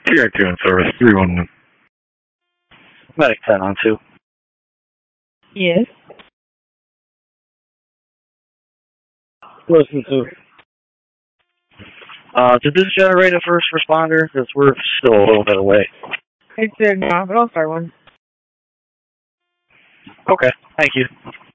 Tier 2 in service, 311. Medic 10 on 2. Yes. Listen to. Did this generate a first responder? Because we're still a little bit away. It did not, but I'll start one. Okay, thank you.